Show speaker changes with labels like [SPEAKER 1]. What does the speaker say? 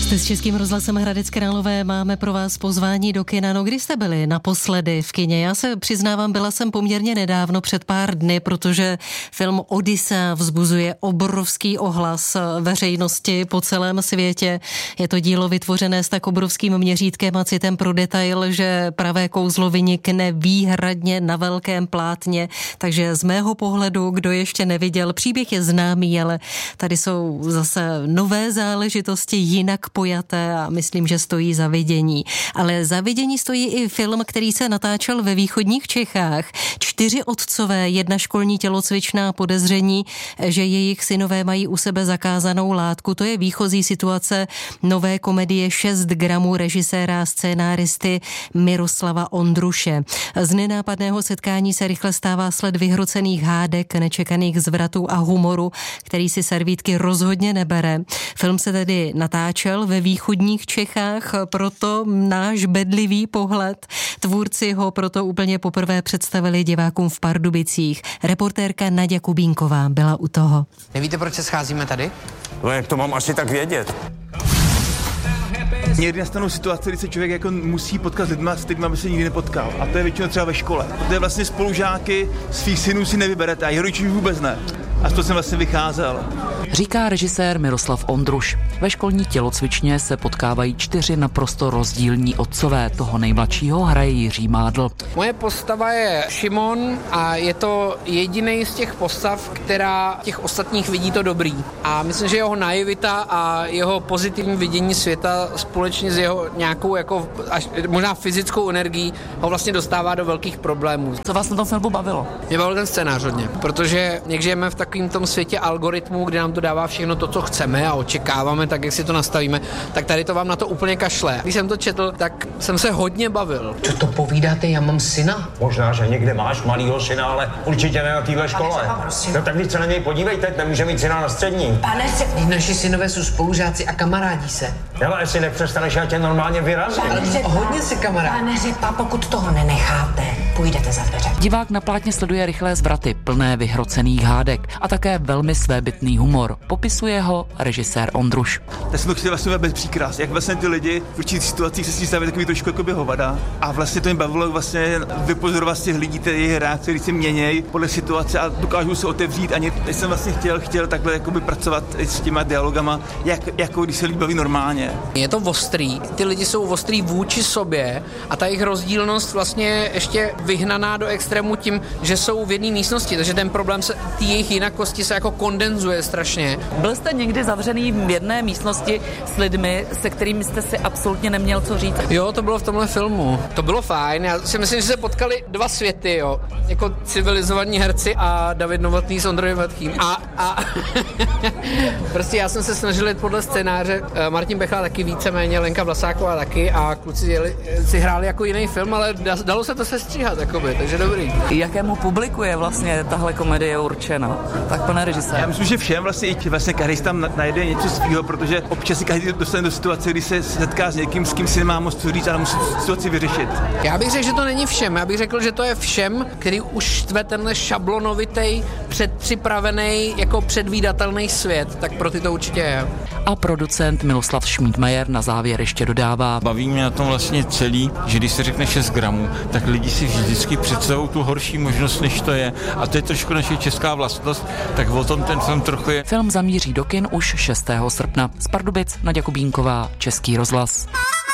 [SPEAKER 1] Jste s Českým rozhlasem Hradec Králové, máme pro vás pozvání do kina. No, kdy jste byli naposledy v kině? Já se přiznávám, byla jsem poměrně nedávno, před pár dny, protože film Odyssea vzbuzuje obrovský ohlas veřejnosti po celém světě. Je to dílo vytvořené s tak obrovským měřítkem a citem pro detail, že pravé kouzlo vynikne výhradně na velkém plátně. Takže z mého pohledu, kdo ještě neviděl, příběh je známý, ale tady jsou zase nové záležitosti, jinak pojaté a myslím, že stojí za vidění. Ale za vidění stojí i film, který se natáčel ve východních Čechách. 4 otcové, 1 školní tělocvičná podezření, že jejich synové mají u sebe zakázanou látku. To je výchozí situace nové komedie 6 gramů režiséra a scénáristy Miroslava Ondruše. Z nenápadného setkání se rychle stává sled vyhrocených hádek, nečekaných zvratů a humoru, který si servítky rozhodně nebere. Film se tedy natáčel ve východních Čechách, proto náš bedlivý pohled. Tvůrci ho proto úplně poprvé představili divákům v Pardubicích. Reportérka Naďa Kubínková byla u toho.
[SPEAKER 2] Nevíte, proč se scházíme tady?
[SPEAKER 3] No, jak to mám asi tak vědět?
[SPEAKER 4] Někdy nastanou situace, kdy se člověk jako musí potkat s lidma, aby se nikdy nepotkal. A to je většinou třeba ve škole. Protože vlastně spolužáky svých synů si nevyberete a jeho rodičů vůbec ne. A z toho jsem vlastně vycházel.
[SPEAKER 5] Říká režisér Miroslav Ondruš. Ve školní tělocvičně se potkávají 4 naprosto rozdílní otcové. Toho nejmladšího hraje Jiří Mádl.
[SPEAKER 2] Moje postava je Šimon a je to jediný z těch postav, která těch ostatních vidí to dobrý. A myslím, že jeho naivita a jeho pozitivní vidění světa společně s jeho nějakou jako až možná fyzickou energií ho vlastně dostává do velkých problémů.
[SPEAKER 5] Co vás na tom filmu bavilo?
[SPEAKER 2] Mě bavil ten scénář hodně, protože jak žijeme v takovém tom světě algoritmů, kde nám to dává všechno to, co chceme a očekáváme, tak jak si to nastavíme, tak tady to vám na to úplně kašle. Když jsem to četl, tak jsem se hodně bavil.
[SPEAKER 6] Co to povídáte, já mám syna?
[SPEAKER 3] Možná, že někde máš malýho syna, ale určitě ne na téhle škole. No tak když se na něj podívejte, nemůže mít syna na střední.
[SPEAKER 6] Naši synové jsou spolužáci a kamarádí se.
[SPEAKER 3] Ale jestli nepřestaneš, já tě normálně vyrazím.
[SPEAKER 6] Hodně si kamarád.
[SPEAKER 7] Pane Řepa, pokud toho nenecháte, půjdete za dveře.
[SPEAKER 5] Divák na plátně sleduje rychlé zvraty, plné vyhrocených hádek a také velmi svébytný humor. Popisuje ho režisér Ondruš.
[SPEAKER 4] Tak jsem to chtěl vlastně bez příkras, jak vlastně ty lidi v určitých situacích se s tím staví takový trošku jako by hovada. A vlastně to mi bavilo vlastně vypozorovat z těch lidí, ty jejich reakce, které se měnějí podle situace a dokážou se otevřít. A teď jsem vlastně chtěl takhle jakoby pracovat s těma dialogama, jako když se lidi baví normálně.
[SPEAKER 2] Je to ostrý, ty lidi jsou ostrý vůči sobě a ta jejich rozdílnost vlastně ještě vyhnaná do extrému tím, že jsou v jedné místnosti, takže ten problém se, ty jejich jinakosti se jako kondenzuje strašně.
[SPEAKER 5] Byl jste někdy zavřený v jedné místnosti s lidmi, se kterými jste si absolutně neměl co říct?
[SPEAKER 2] Jo, to bylo v tomhle filmu. To bylo fajn, já si myslím, že se potkali 2 světy, jo. Jako civilizovaní herci a David Novotný s Ondrojem Vetchým. A prostě já jsem se snažil jít podle scénáře, Martin Bechla taky víceméně, Lenka Vlasáková taky a kluci si hráli jako jiný film, ale dalo se to sestříhat, jakoby, takže dobrý.
[SPEAKER 5] Jakému publiku je vlastně tahle komedie určena? Tak pane režisér.
[SPEAKER 4] Já myslím, že všem vlastně každý tam najde něco svýho, protože občas si každý dostane do situace, kdy se setká s někým, s kým si nemá moc co říct, ale musí situaci vyřešit.
[SPEAKER 2] Já bych řekl, že to není všem. Já bych řekl, že to je všem, který už štve tenhle šablonovitej, předpřipravený, jako předvídatelný svět, tak pro ty to určitě je.
[SPEAKER 5] A producent Miloslav Šmídmajer na závěr ještě dodává.
[SPEAKER 8] Baví mě na tom vlastně celý, že když se řekne 6 gramů, tak lidi si vždycky představují tu horší možnost, než to je. A to je trošku naše česká vlastnost, tak o tom ten film trochu je.
[SPEAKER 5] Film zamíří do kin už 6. srpna. Z Pardubic Naďa Kubínková, Český rozhlas.